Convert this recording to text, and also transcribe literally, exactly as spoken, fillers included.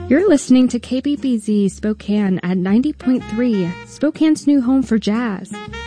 You're listening to K B B Z Spokane at ninety point three, Spokane's new home for jazz.